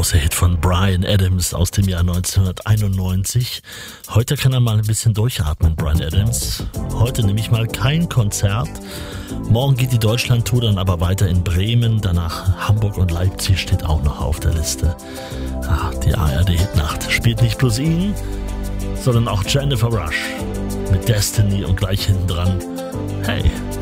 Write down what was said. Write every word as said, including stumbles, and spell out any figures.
große Hit von Bryan Adams aus dem Jahr neunzehnhunderteinundneunzig. Heute kann er mal ein bisschen durchatmen, Bryan Adams. Heute nehme ich mal kein Konzert. Morgen geht die Deutschland-Tour dann aber weiter in Bremen. Danach Hamburg und Leipzig steht auch noch auf der Liste. Ah, die A R D-Hitnacht spielt nicht bloß ihn, sondern auch Jennifer Rush mit Destiny und gleich hinten dran. Hey,